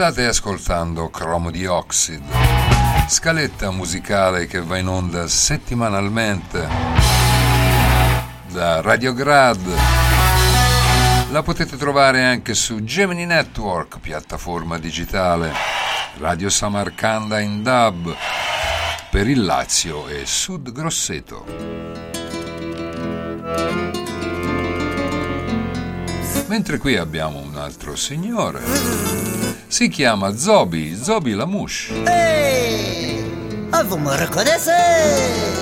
State ascoltando Chromo Dioxide, scaletta musicale che va in onda settimanalmente da Radio Grad. La potete trovare anche su Gemini Network, piattaforma digitale, Radio Samarcanda in DAB per il Lazio e Sud Grosseto. Mentre qui abbiamo un altro signore, si chiama Zobi Lamouche. Ehi, vous me reconnaissez?